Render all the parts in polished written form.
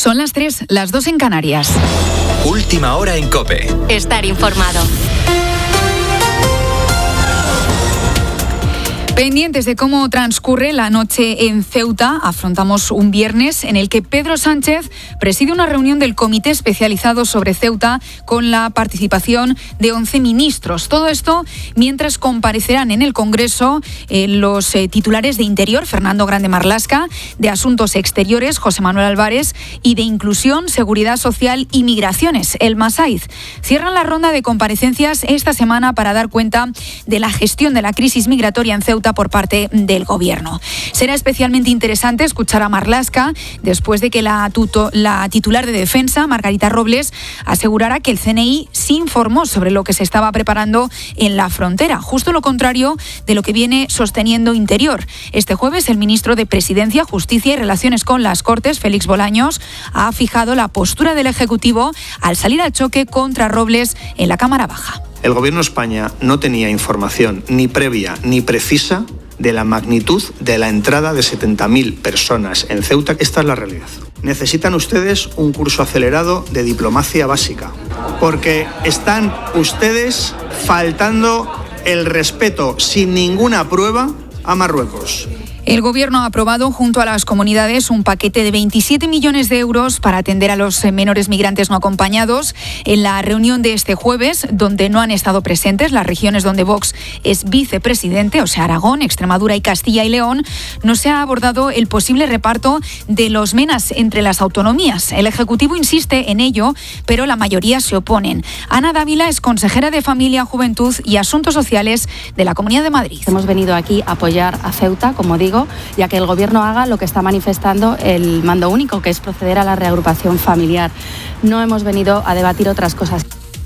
Son las 3, las 2 en Canarias. Última hora en COPE. Estar informado. Pendientes de cómo transcurre la noche en Ceuta, afrontamos un viernes en el que Pedro Sánchez preside una reunión del Comité Especializado sobre Ceuta con la participación de 11 ministros. Todo esto mientras comparecerán en el Congreso los titulares de Interior, Fernando Grande Marlaska, de Asuntos Exteriores, José Manuel Álvarez, y de Inclusión, Seguridad Social y Migraciones, Elma Saiz. Cierran la ronda de comparecencias esta semana para dar cuenta de la gestión de la crisis migratoria en Ceuta por parte del Gobierno. Será especialmente interesante escuchar a Marlaska después de que la titular de Defensa, Margarita Robles, asegurara que el CNI sí informó sobre lo que se estaba preparando en la frontera, justo lo contrario de lo que viene sosteniendo Interior. Este jueves, el ministro de Presidencia, Justicia y Relaciones con las Cortes, Félix Bolaños, ha fijado la postura del Ejecutivo al salir al choque contra Robles en la Cámara Baja. El Gobierno de España no tenía información ni previa ni precisa de la magnitud de la entrada de 70.000 personas en Ceuta. Esta es la realidad. Necesitan ustedes un curso acelerado de diplomacia básica, porque están ustedes faltando el respeto sin ninguna prueba a Marruecos. El Gobierno ha aprobado junto a las comunidades un paquete de 27 millones de euros para atender a los menores migrantes no acompañados. En la reunión de este jueves, donde no han estado presentes las regiones donde Vox es vicepresidente, o sea, Aragón, Extremadura y Castilla y León, no se ha abordado el posible reparto de los MENAs entre las autonomías. El Ejecutivo insiste en ello, pero la mayoría se oponen. Ana Dávila es consejera de Familia, Juventud y Asuntos Sociales de la Comunidad de Madrid. Hemos venido aquí a apoyar a Ceuta, como digo, ya que el Gobierno haga lo que está manifestando el mando único, que es proceder a la reagrupación familiar. No hemos venido a debatir otras cosas.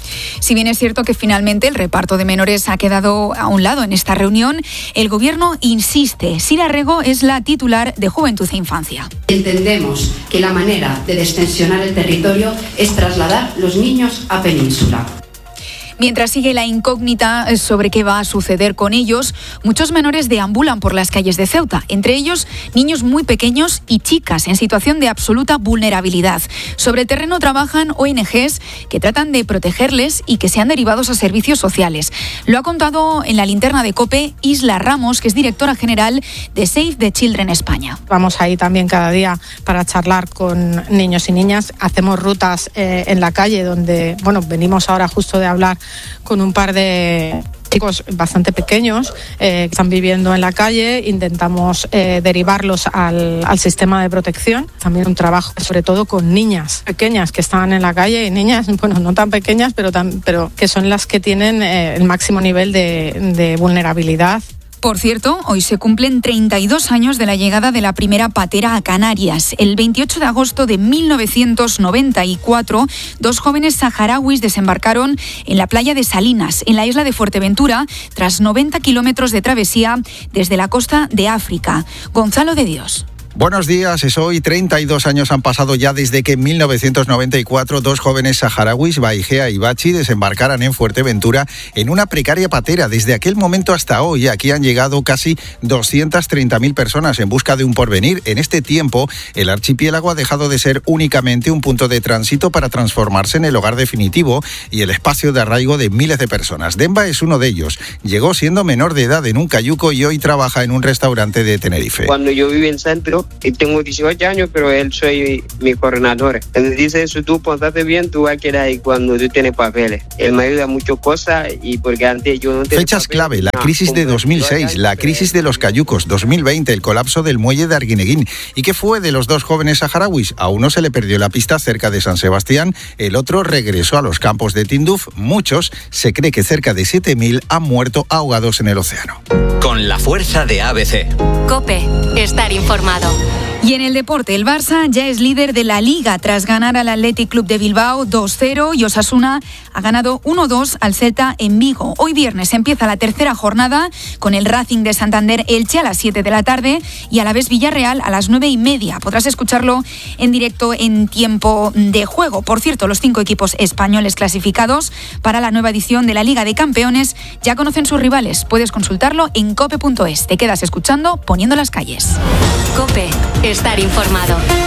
Si bien es cierto que finalmente el reparto de menores ha quedado a un lado en esta reunión, el Gobierno insiste. Sira Rego es la titular de Juventud e Infancia. Entendemos que la manera de destensionar el territorio es trasladar los niños a Península. Mientras sigue la incógnita sobre qué va a suceder con ellos, muchos menores deambulan por las calles de Ceuta, entre ellos niños muy pequeños y chicas en situación de absoluta vulnerabilidad. Sobre el terreno trabajan ONGs que tratan de protegerles y que sean derivados a servicios sociales. Lo ha contado en la linterna de COPE Isla Ramos, que es directora general de Save the Children España. Vamos ahí también cada día para charlar con niños y niñas. Hacemos rutas en la calle donde, venimos ahora justo de hablar con un par de chicos bastante pequeños que están viviendo en la calle. Intentamos derivarlos al sistema de protección. También un trabajo sobre todo con niñas pequeñas que están en la calle y niñas, no tan pequeñas, pero que son las que tienen el máximo nivel de vulnerabilidad. Por cierto, hoy se cumplen 32 años de la llegada de la primera patera a Canarias. El 28 de agosto de 1994, 2 jóvenes saharauis desembarcaron en la playa de Salinas, en la isla de Fuerteventura, tras 90 kilómetros de travesía desde la costa de África. Gonzalo de Dios. Buenos días, es hoy. 32 años han pasado ya desde que en 1994 2 jóvenes saharauis, Baigea y Bachi, desembarcaran en Fuerteventura en una precaria patera. Desde aquel momento hasta hoy, aquí han llegado casi 230.000 personas en busca de un porvenir. En este tiempo, el archipiélago ha dejado de ser únicamente un punto de tránsito para transformarse en el hogar definitivo y el espacio de arraigo de miles de personas. Demba es uno de ellos. Llegó siendo menor de edad en un cayuco y hoy trabaja en un restaurante de Tenerife. Cuando yo viví en centro, y tengo 18 años, pero él soy mi coordinador. Él dice eso, tú pontate bien, tú vas a quedar ahí cuando tú tienes papeles. Él me ayuda muchas cosas y porque antes yo no tenía Fechas papeles. clave, la crisis de 2006, la crisis de los cayucos, 2020, el colapso del muelle de Arguineguín. ¿Y qué fue de los 2 jóvenes saharauis? A uno se le perdió la pista cerca de San Sebastián, el otro regresó a los campos de Tinduf. Muchos, se cree que cerca de 7.000 han muerto ahogados en el océano. Con la fuerza de ABC. COPE, estar informado. Y en el deporte, el Barça ya es líder de la Liga tras ganar al Athletic Club de Bilbao 2-0 y Osasuna ha ganado 1-2 al Celta en Vigo. Hoy viernes empieza la tercera jornada con el Racing de Santander Elche a las 7 de la tarde y Alavés Villarreal a las 9:30. Podrás escucharlo en directo en tiempo de juego. Por cierto, los 5 equipos españoles clasificados para la nueva edición de la Liga de Campeones ya conocen sus rivales. Puedes consultarlo en cope.es. Te quedas escuchando Poniendo las calles. COPE, estar informado.